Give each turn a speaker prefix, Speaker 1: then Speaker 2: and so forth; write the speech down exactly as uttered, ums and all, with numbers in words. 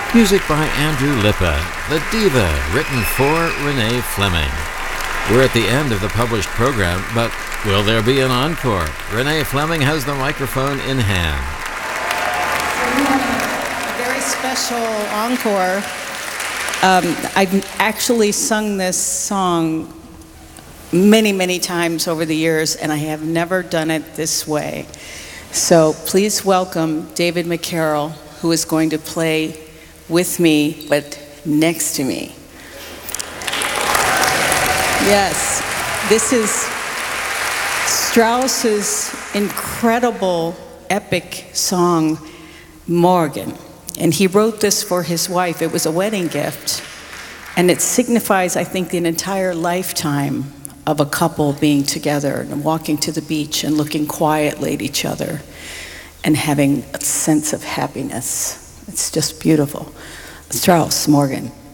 Speaker 1: Music by Andrew Lippa, The Diva, written for Renee Fleming. We're at the end of the published program, but will there be an encore? Renee Fleming has the microphone in hand.
Speaker 2: A very special encore. Um, I've actually sung this song many, many times over the years, and I have never done it this way. So please welcome David McCarroll, who is going to play with me, but next to me. Yes, this is Strauss's incredible epic song, Morgen. And he wrote this for his wife. It was a wedding gift. And it signifies, I think, the entire lifetime of a couple being together and walking to the beach and looking quietly at each other and having a sense of happiness. It's just beautiful. Strauss, Morgen.